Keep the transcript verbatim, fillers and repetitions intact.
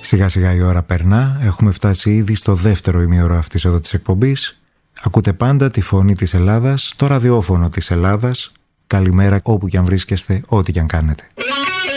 Σιγά σιγά η ώρα περνά, έχουμε φτάσει ήδη στο δεύτερο ημίωρο αυτής εδώ της εκπομπής. Ακούτε πάντα τη φωνή της Ελλάδας, το ραδιόφωνο της Ελλάδας. Καλημέρα όπου κι αν βρίσκεστε, ό,τι κι αν κάνετε.